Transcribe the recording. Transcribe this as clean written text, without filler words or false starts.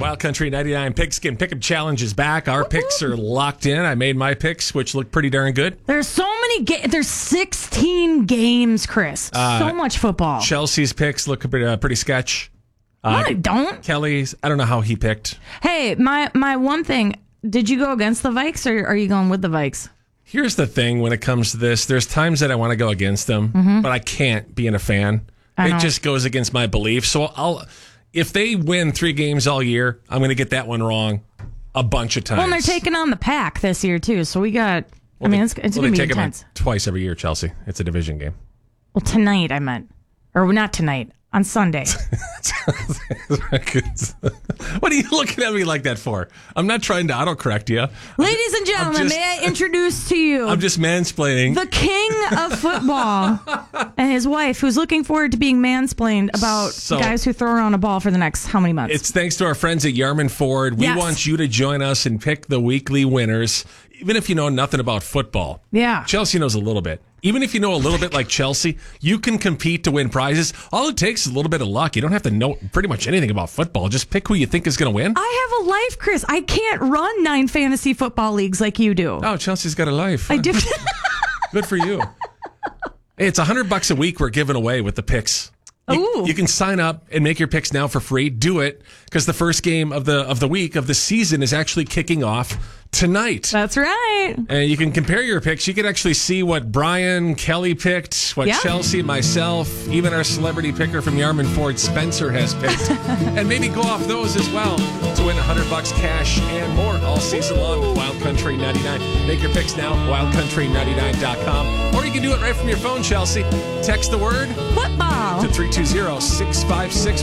Wild Country 99 Pigskin Pick'em Challenge is back. Our picks are locked in. I made my picks, which look pretty darn good. There's so many There's 16 games, Chris. So much football. Chelsea's picks look pretty sketch. No, I don't. Kelly's, I don't know how he picked. Hey, my one thing, did you go against the Vikes or are you going with the Vikes? Here's the thing when it comes to this. There's times that I want to go against them, but I can't being a fan. It just goes against my beliefs. So if they win 3 games all year, I'm going to get that one wrong a bunch of times. Well, and they're taking on the Pack this year, too. So we got, it's going to be take intense. Them twice every year, Chelsea. It's a division game. Well, tonight, I meant. Or not tonight. On Sunday. What are you looking at me like that for? I'm not trying to autocorrect you. Ladies and gentlemen, may I introduce to you... I'm just mansplaining. The king of football and his wife, who's looking forward to being mansplained about guys who throw around a ball for the next how many months? It's thanks to our friends at Yarman Ford. We want you to join us and pick the weekly winners, even if you know nothing about football. Yeah. Chelsea knows a little bit. Even if you know a little bit like Chelsea, you can compete to win prizes. All it takes is a little bit of luck. You don't have to know pretty much anything about football. Just pick who you think is going to win. I have a life, Chris. I can't run 9 fantasy football leagues like you do. Oh, Chelsea's got a life. I do. Good for you. Hey, it's $100 a week we're giving away with the picks. You can sign up and make your picks now for free. Do it because the first game of the week of the season is actually kicking off tonight. That's right. And you can compare your picks. You can actually see what Brian, Kelly picked, what Chelsea, myself, even our celebrity picker from Yarman Ford, Spencer, has picked. And maybe go off those as well to win $100 cash and more all season long with Wild Country 99. Make your picks now, wildcountry99.com. Or you can do it right from your phone, Chelsea. Text the word football to 320-656